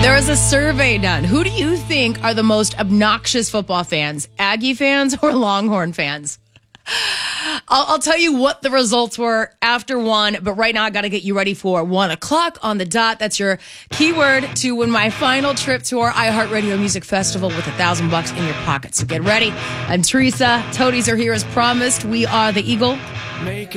There was a survey done. Who do you think are the most obnoxious football fans? Aggie fans or Longhorn fans? I'll tell you what the results were after 1, but right now I got to get you ready for 1 o'clock on the dot. That's your keyword to win my final trip to our iHeartRadio Music Festival with $1,000 in your pocket. So get ready. I'm Teresa. Toadies are here as promised. We are the Eagle.